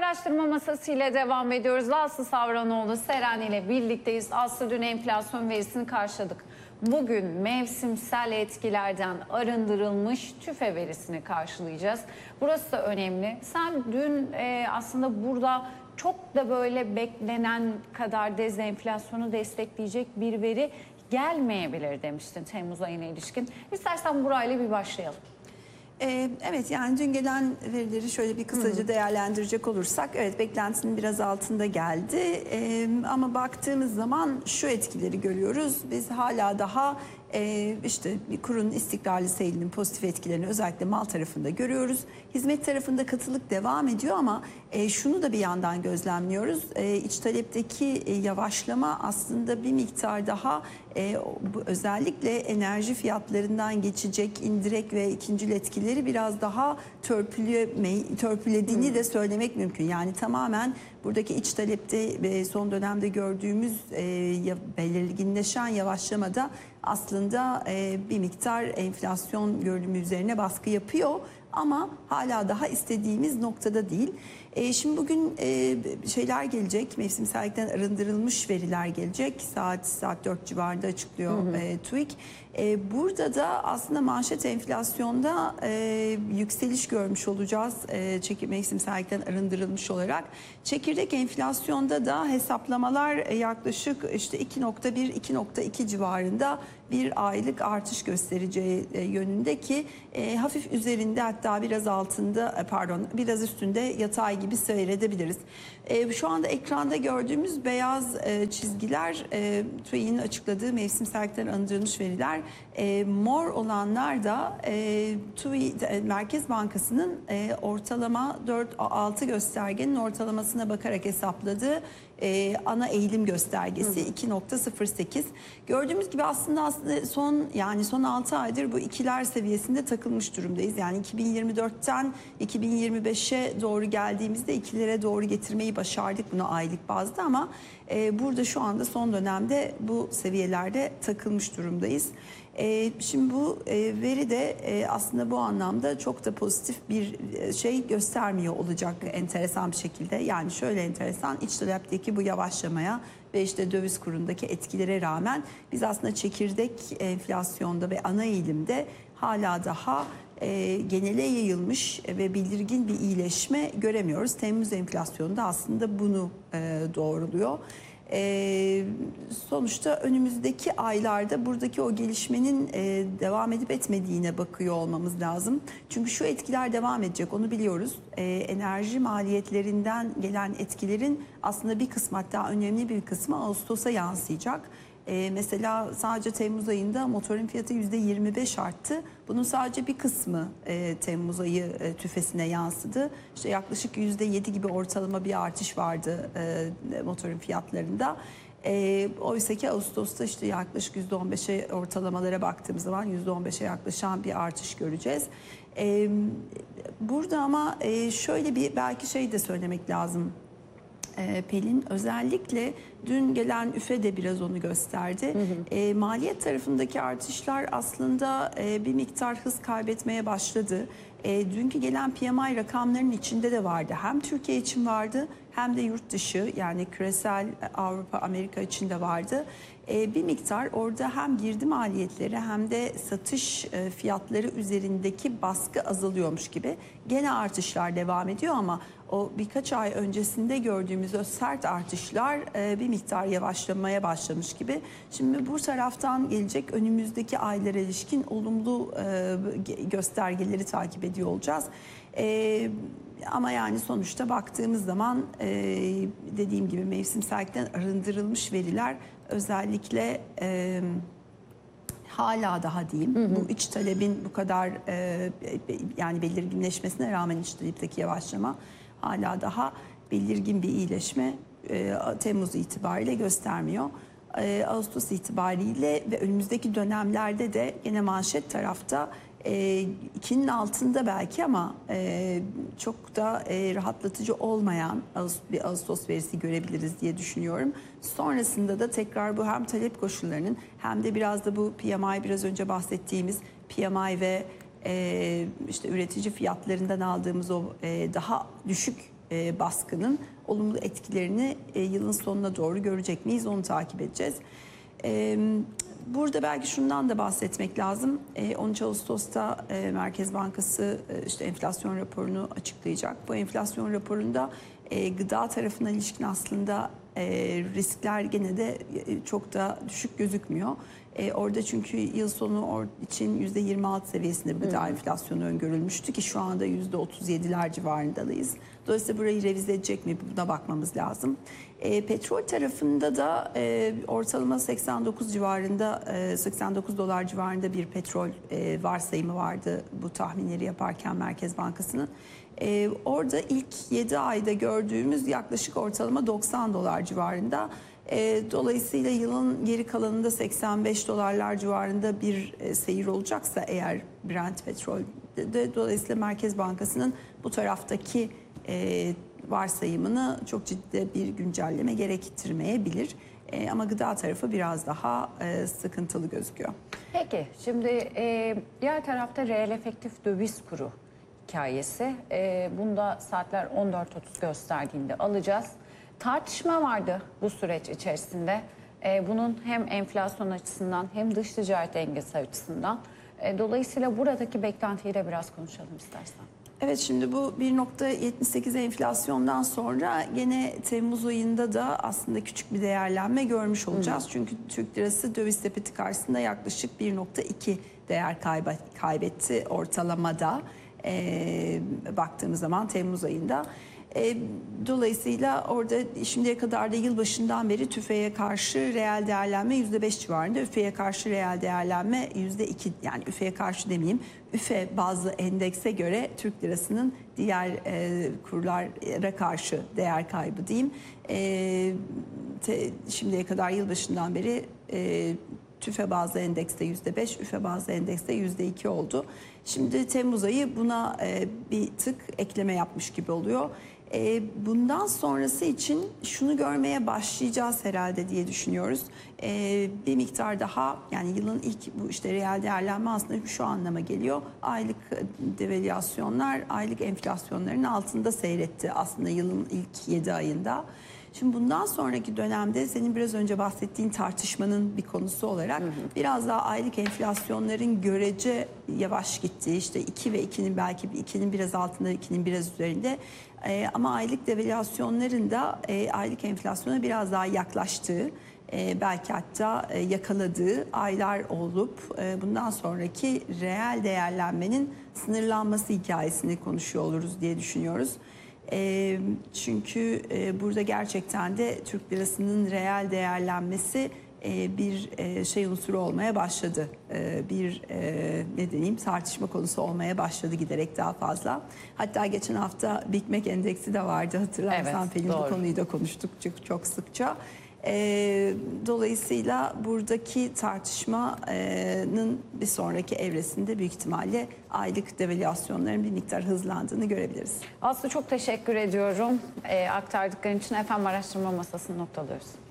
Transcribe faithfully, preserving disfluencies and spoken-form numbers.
Araştırma Masası ile devam ediyoruz. Aslı Savranoğlu, Seren ile birlikteyiz. Aslı, dün enflasyon verisini karşıladık. Bugün mevsimsel etkilerden arındırılmış tüfe verisini karşılayacağız. Burası da önemli. Sen dün e, aslında burada çok da böyle beklenen kadar dezenflasyonu destekleyecek bir veri gelmeyebilir demiştin Temmuz ayına ilişkin. İstersen burayla bir başlayalım. Ee, evet, yani dün gelen verileri şöyle bir kısaca değerlendirecek olursak, evet, beklentinin biraz altında geldi. Ee, ama baktığımız zaman şu etkileri görüyoruz. Biz hala daha e, işte bir kurun istikrarlı seyrinin pozitif etkilerini özellikle mal tarafında görüyoruz. Hizmet tarafında katılık devam ediyor ama e, şunu da bir yandan gözlemliyoruz. E, iç talepteki e, yavaşlama aslında bir miktar daha e, bu, özellikle enerji fiyatlarından geçecek indirek ve ikincil etkileri biraz daha törpülüyor, törpülediğini hmm. de söylemek mümkün. Yani tamamen buradaki iç talepte ve son dönemde gördüğümüz e, belirginleşen yavaşlamada aslında e, bir miktar enflasyon görünümü üzerine baskı yapıyor. Ama hala daha istediğimiz noktada değil. E, şimdi bugün e, şeyler gelecek, mevsimsellikten arındırılmış veriler gelecek. Saat saat dört civarında açıklıyor hı hı. E, TÜİK. E, burada da aslında manşet enflasyonda e, yükseliş görmüş olacağız. E, çekir, mevsimsellikten arındırılmış olarak. Çekirdek enflasyonda da hesaplamalar e, yaklaşık işte iki nokta bir iki nokta iki civarında bir aylık artış göstereceği e, yönünde ki e, hafif üzerinde, hatta biraz altında e, pardon biraz üstünde yatay gibi seyredebiliriz. E, şu anda ekranda gördüğümüz beyaz e, çizgiler e, TÜİK'in açıkladığı mevsimsellikten arındırılmış veriler. E, mor olanlar da e, TÜİK e, Merkez Bankası'nın e, ortalama dört altı göstergenin ortalamasına bakarak hesapladığı e, ana eğilim göstergesi iki nokta sıfır sekiz. Gördüğümüz gibi aslında aslında son yani son altı aydır bu ikiler seviyesinde takılmış durumdayız. Yani iki bin yirmi dörtten iki bin yirmi beşe doğru geldiğimizde ikilere doğru getirmeyi başardık bunu aylık bazda ama e, burada şu anda son dönemde bu seviyelerde takılmış durumdayız. E, şimdi bu e, veri de e, aslında bu anlamda çok da pozitif bir şey göstermiyor olacak enteresan bir şekilde. Yani şöyle enteresan, iç talepteki bu yavaşlamaya ve işte döviz kurundaki etkilere rağmen biz aslında çekirdek enflasyonda ve ana eğilimde hala daha e, genele yayılmış ve belirgin bir iyileşme göremiyoruz. Temmuz enflasyonunda aslında bunu e, doğruluyor. Ee, sonuçta önümüzdeki aylarda buradaki o gelişmenin e, devam edip etmediğine bakıyor olmamız lazım. Çünkü şu etkiler devam edecek, onu biliyoruz. Ee, enerji maliyetlerinden gelen etkilerin aslında bir kısmı, hatta önemli bir kısmı Ağustos'a yansıyacak. Ee, mesela sadece Temmuz ayında motorun fiyatı yüzde yirmi beş arttı. Bunun sadece bir kısmı e, Temmuz ayı e, tüfesine yansıdı. İşte yaklaşık yüzde yedi gibi ortalama bir artış vardı e, motorun fiyatlarında. E, Oysa ki Ağustos'ta işte yaklaşık yüzde on beşe ortalamalara baktığımız zaman yüzde on beşe yaklaşan bir artış göreceğiz. E, burada ama e, şöyle bir belki şey de söylemek lazım. Pelin, özellikle dün gelen üfe de biraz onu gösterdi. Hı hı. E, maliyet tarafındaki artışlar aslında e, bir miktar hız kaybetmeye başladı. E, dünkü gelen P M I rakamlarının içinde de vardı. Hem Türkiye için vardı hem de yurt dışı, yani küresel Avrupa, Amerika için de vardı. E, bir miktar orada hem girdi maliyetleri hem de satış e, fiyatları üzerindeki baskı azalıyormuş gibi. Gene artışlar devam ediyor ama o birkaç ay öncesinde gördüğümüz o sert artışlar e, bir miktar yavaşlamaya başlamış gibi. Şimdi bu taraftan gelecek önümüzdeki aylara ilişkin olumlu e, göstergeleri takip ediyor olacağız. E, ama yani sonuçta baktığımız zaman e, dediğim gibi mevsimsellikten arındırılmış veriler özellikle e, hala daha diyeyim, hı hı. bu iç talebin bu kadar e, yani belirginleşmesine rağmen iç talepteki yavaşlama hala daha belirgin bir iyileşme e, Temmuz itibariyle göstermiyor. E, Ağustos itibariyle ve önümüzdeki dönemlerde de yine manşet tarafta e, ikinin altında belki ama e, çok da e, rahatlatıcı olmayan bir Ağustos verisi görebiliriz diye düşünüyorum. Sonrasında da tekrar bu hem talep koşullarının hem de biraz da bu P M I, biraz önce bahsettiğimiz P M I ve e, işte üretici fiyatlarından aldığımız o e, daha düşük e, baskının olumlu etkilerini e, yılın sonuna doğru görecek miyiz, onu takip edeceğiz. E, burada belki şundan da bahsetmek lazım. E, on üç Ağustos'ta e, Merkez Bankası e, işte enflasyon raporunu açıklayacak. Bu enflasyon raporunda e, gıda tarafına ilişkin aslında e, riskler gene de e, çok da düşük gözükmüyor. E, orada çünkü yıl sonu or için yüzde yirmi altı seviyesinde bir gıda enflasyonu öngörülmüştü ki şu anda yüzde otuz yediler civarındayız. Dolayısıyla burayı revize edecek mi, buna bakmamız lazım. E, petrol tarafında da e, ortalama seksen dokuz civarında, e, seksen dokuz dolar civarında bir petrol e, varsayımı vardı bu tahminleri yaparken Merkez Bankası'nın. Ee, orada ilk yedi ayda gördüğümüz yaklaşık ortalama doksan dolar civarında. Ee, dolayısıyla yılın geri kalanında seksen beş dolarlar civarında bir e, seyir olacaksa eğer Brent petrol de, dolayısıyla Merkez Bankası'nın bu taraftaki e, varsayımını çok ciddi bir güncelleme gerektirmeyebilir. E, ama gıda tarafı biraz daha e, sıkıntılı gözüküyor. Peki şimdi e, diğer tarafta reel efektif döviz kuru hikayesi. E, bunda saatler on dört otuz gösterdiğinde alacağız. Tartışma vardı bu süreç içerisinde. E, bunun hem enflasyon açısından hem dış ticaret dengesi açısından. E, dolayısıyla buradaki beklentiyi de biraz konuşalım istersen. Evet, şimdi bu bir nokta yetmiş sekiz enflasyondan sonra gene Temmuz ayında da aslında küçük bir değerlenme görmüş olacağız. Hı. Çünkü Türk lirası döviz sepeti karşısında yaklaşık bir nokta iki değer kaybetti ortalamada. E, baktığımız zaman Temmuz ayında. E, dolayısıyla orada şimdiye kadar da yılbaşından beri tüfeğe karşı reel değerlenme yüzde beş civarında, üfeye karşı reel değerlenme yüzde iki, yani üfeye karşı demeyeyim, üfe bazı endekse göre Türk lirasının diğer e, kurlara karşı değer kaybı diyeyim. E, te, şimdiye kadar yılbaşından beri e, tüfe bazlı endekste yüzde beş, üfe bazlı endekste yüzde iki oldu. Şimdi Temmuz ayı buna e, bir tık ekleme yapmış gibi oluyor. E, bundan sonrası için şunu görmeye başlayacağız herhalde diye düşünüyoruz. E, bir miktar daha, yani yılın ilk bu işte reel değerlenme aslında şu anlama geliyor. Aylık devalüasyonlar, aylık enflasyonların altında seyretti aslında yılın ilk yedi ayında. Şimdi bundan sonraki dönemde senin biraz önce bahsettiğin tartışmanın bir konusu olarak hı hı. biraz daha aylık enflasyonların görece yavaş gittiği, işte iki ve ikinin belki ikinin biraz altında, ikinin biraz üzerinde e, ama aylık devalüasyonların da e, aylık enflasyona biraz daha yaklaştığı, e, belki hatta e, yakaladığı aylar olup e, bundan sonraki reel değerlenmenin sınırlanması hikayesini konuşuyor oluruz diye düşünüyoruz. E, çünkü e, burada gerçekten de Türk lirasının reel değerlenmesi e, bir e, şey unsuru olmaya başladı. E, bir e, ne diyeyim tartışma konusu olmaya başladı giderek daha fazla. Hatta geçen hafta Big Mac endeksi de vardı, hatırlarsan evet, Pelin, bu konuyu da konuştuk çok, çok sıkça. E, dolayısıyla buradaki tartışmanın bir sonraki evresinde büyük ihtimalle aylık devalüasyonların bir miktar hızlandığını görebiliriz. Aslı çok teşekkür ediyorum. E, aktardıkların için Efendim Araştırma Masası'nı noktalıyoruz.